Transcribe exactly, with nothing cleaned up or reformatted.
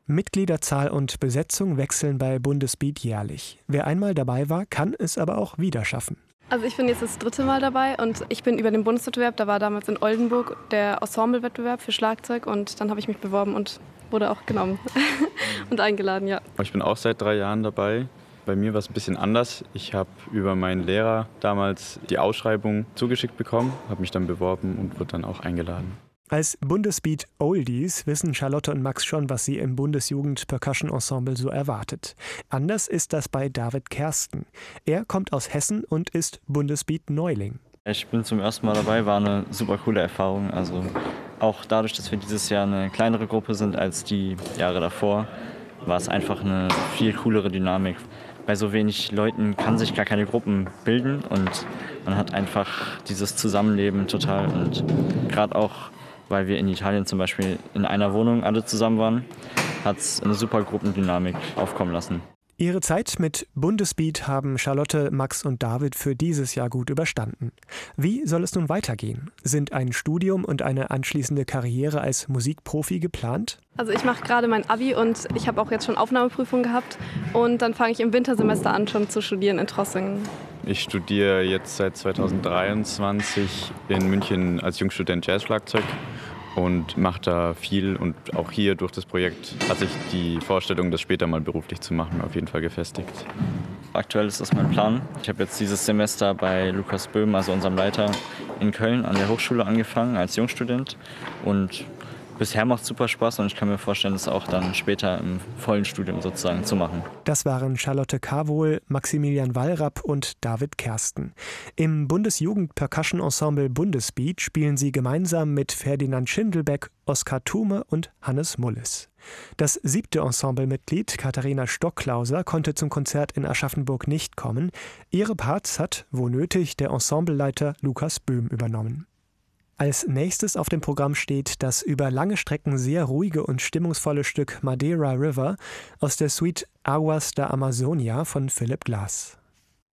Mitgliederzahl und Besetzung wechseln bei Bundesbeat jährlich. Wer einmal dabei war, kann es aber auch wieder schaffen. Also ich bin jetzt das dritte Mal dabei und ich bin über den Bundeswettbewerb, da war damals in Oldenburg der Ensemblewettbewerb für Schlagzeug und dann habe ich mich beworben und wurde auch genommen und eingeladen, ja. Ich bin auch seit drei Jahren dabei. Bei mir war es ein bisschen anders. Ich habe über meinen Lehrer damals die Ausschreibung zugeschickt bekommen, habe mich dann beworben und wurde dann auch eingeladen. Als Bundesbeat Oldies wissen Charlotte und Max schon, was sie im Bundesjugend Percussion Ensemble so erwartet. Anders ist das bei David Kersten. Er kommt aus Hessen und ist Bundesbeat Neuling. Ich bin zum ersten Mal dabei, war eine super coole Erfahrung. Also auch dadurch, dass wir dieses Jahr eine kleinere Gruppe sind als die Jahre davor, war es einfach eine viel coolere Dynamik. Bei so wenig Leuten kann sich gar keine Gruppen bilden und man hat einfach dieses Zusammenleben total. Und gerade auch, weil wir in Italien zum Beispiel in einer Wohnung alle zusammen waren, hat es eine super Gruppendynamik aufkommen lassen. Ihre Zeit mit Bundesbeat haben Charlotte, Max und David für dieses Jahr gut überstanden. Wie soll es nun weitergehen? Sind ein Studium und eine anschließende Karriere als Musikprofi geplant? Also ich mache gerade mein Abi und ich habe auch jetzt schon Aufnahmeprüfung gehabt und dann fange ich im Wintersemester an schon zu studieren in Trossingen. Ich studiere jetzt seit zweitausenddreiundzwanzig in München als Jungstudent Jazzschlagzeug und mache da viel. Und auch hier durch das Projekt hat sich die Vorstellung, das später mal beruflich zu machen, auf jeden Fall gefestigt. Aktuell ist das mein Plan. Ich habe jetzt dieses Semester bei Lukas Böhm, also unserem Leiter, in Köln an der Hochschule angefangen als Jungstudent. Und bisher macht es super Spaß und ich kann mir vorstellen, das auch dann später im vollen Studium sozusagen zu machen. Das waren Charlotte Kawohl, Maximilian Wallrapp und David Kersten. Im Bundesjugend-Percussion-Ensemble Bundesbeat spielen sie gemeinsam mit Ferdinand Schindelbeck, Oskar Thume und Hannes Mullis. Das siebte Ensemblemitglied Katharina Stocklauser konnte zum Konzert in Aschaffenburg nicht kommen. Ihre Parts hat, wo nötig, der Ensembleleiter Lukas Böhm übernommen. Als nächstes auf dem Programm steht das über lange Strecken sehr ruhige und stimmungsvolle Stück Madeira River aus der Suite Aguas da Amazonia von Philip Glass.